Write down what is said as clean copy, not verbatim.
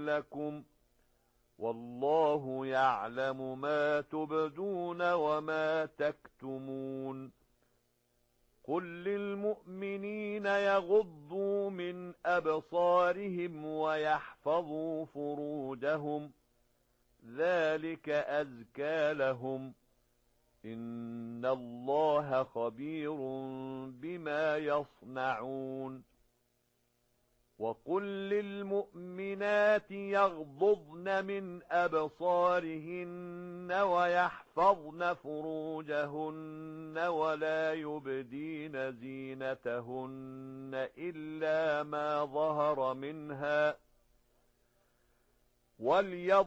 لكم والله يعلم ما تبدون وما تكتمون قل للمؤمنين يغضوا من أبصارهم ويحفظوا فروجهم ذلك أزكى لهم إن الله خبير بما يصنعون وقل للمؤمنات يغضضن من أبصارهن ويحفظن فروجهن ولا يبدين زينتهن إلا ما ظهر منها